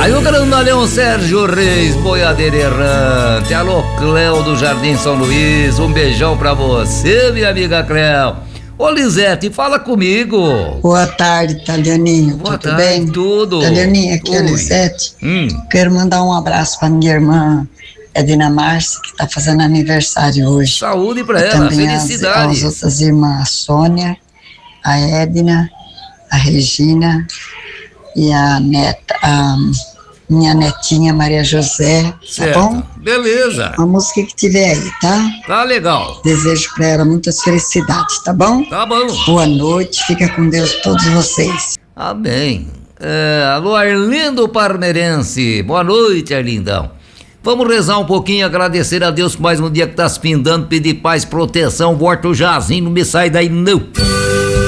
Aí o grandalhão Sérgio Reis, boiadeiro errante. Alô, Cléo do Jardim São Luís, um beijão pra você, minha amiga Cléo. Ô Lisete, fala comigo. Boa tarde, Talianinho. Boa Tudo tarde, bem? tudo. Talianinho, aqui é a Lisete. Quero mandar um abraço pra minha irmã Edna Márcia, que tá fazendo aniversário hoje. Saúde pra E ela, também felicidades. as outras irmãs, a Sônia, a Edna, a Regina e a minha netinha Maria José, certo. Tá bom? Beleza. A música que tiver aí, tá? Tá legal. Desejo pra ela muitas felicidades, tá bom? Tá bom. Boa noite, fica com Deus todos vocês. Amém. Alô, Arlindo Parmeirense. Boa noite, Arlindão. Vamos rezar um pouquinho, agradecer a Deus por mais um dia que tá se findando, pedir paz, proteção, volta o Jazinho, não me sai daí não.